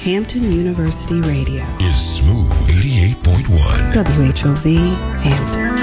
Hampton University Radio is Smooth 88.1. WHOV Hampton.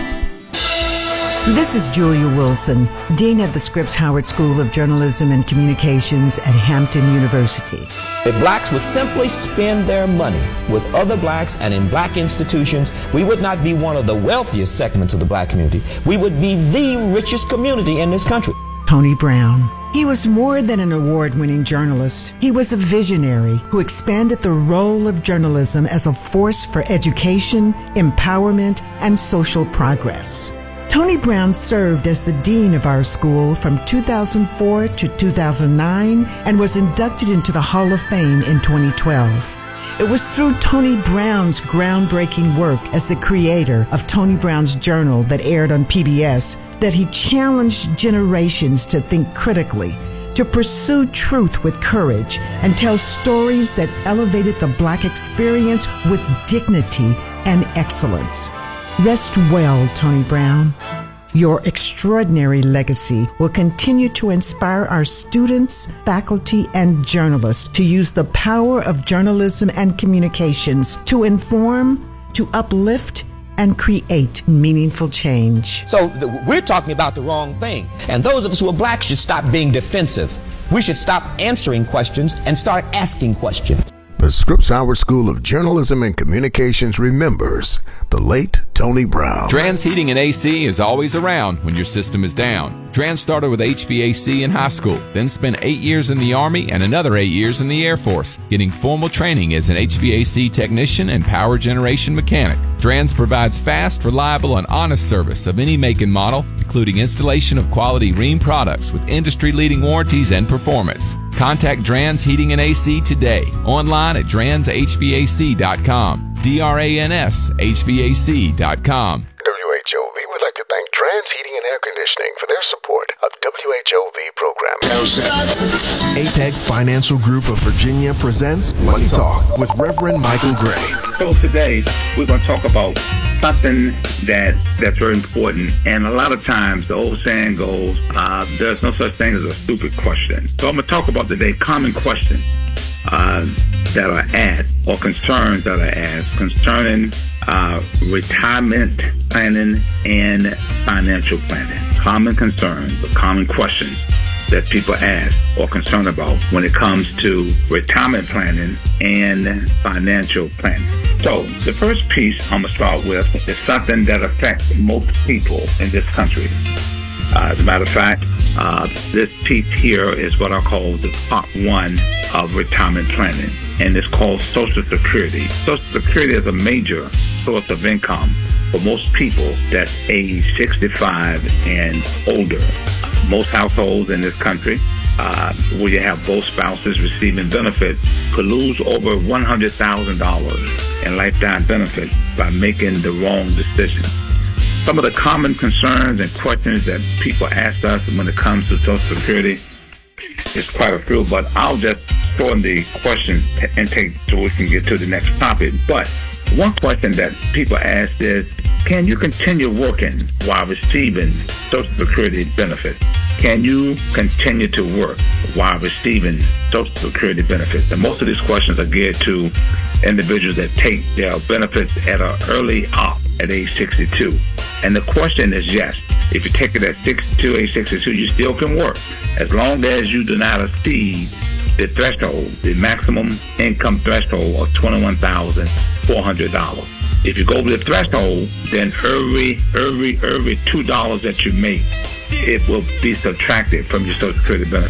This is Julia Wilson, Dean of the Scripps Howard School of Journalism and Communications at Hampton University. If blacks would simply spend their money with other blacks and in black institutions, we would not be one of the wealthiest segments of the black community. We would be the richest community in this country. Tony Brown. He was more than an award-winning journalist. He was a visionary who expanded the role of journalism as a force for education, empowerment, and social progress. Tony Brown served as the dean of our school from 2004 to 2009 and was inducted into the Hall of Fame in 2012. It was through Tony Brown's groundbreaking work as the creator of Tony Brown's Journal that aired on PBS that he challenged generations to think critically, to pursue truth with courage, and tell stories that elevated the black experience with dignity and excellence. Rest well, Tony Brown. Your extraordinary legacy will continue to inspire our students, faculty, and journalists to use the power of journalism and communications to inform, to uplift, and create meaningful change. So we're talking about the wrong thing. And those of us who are black should stop being defensive. We should stop answering questions and start asking questions. The Scripps Howard School of Journalism and Communications remembers the late Tony Brown. Drans Heating and AC is always around when your system is down. Drans started with HVAC in high school, then spent 8 years in the Army and another 8 years in the Air Force, getting formal training as an HVAC technician and power generation mechanic. Drans provides fast, reliable, and honest service of any make and model, including installation of quality Rheem products with industry-leading warranties and performance. Contact Drans Heating and AC today, online at dranshvac.com, DRANSHVAC.com. WHOV would like to thank Trans Heating and Air Conditioning for their support of WHOV programming. Apex Financial Group of Virginia presents Money Talk with Reverend Michael Gray. So today we're going to talk about something that's very important. And a lot of times the old saying goes, there's no such thing as a stupid question. So I'm going to talk about today common questions that are asked or concerns that are asked concerning retirement planning and financial planning. Common concerns or common questions that people ask or concerned about when it comes to retirement planning and financial planning. So the first piece I'm going to start with is something that affects most people in this country. As a matter of fact, this piece here is what I call the part one of retirement planning, and it's called Social Security. Social Security is a major source of income for most people that's age 65 and older. Most households in this country, where you have both spouses receiving benefits, could lose over $100,000 in lifetime benefits by making the wrong decision. Some of the common concerns and questions that people ask us when it comes to Social Security is quite a few, but I'll just throw in the questions and take so we can get to the next topic. But one question that people ask is, can you continue working while receiving Social Security benefits? Can you continue to work while receiving Social Security benefits? And most of these questions are geared to individuals that take their benefits at an early op at age 62. And the question is yes. If you take it at 62, age 62, you still can work as long as you do not exceed the threshold, the maximum income threshold of $21,400. If you go over the threshold, then every $2 that you make, it will be subtracted from your Social Security benefit.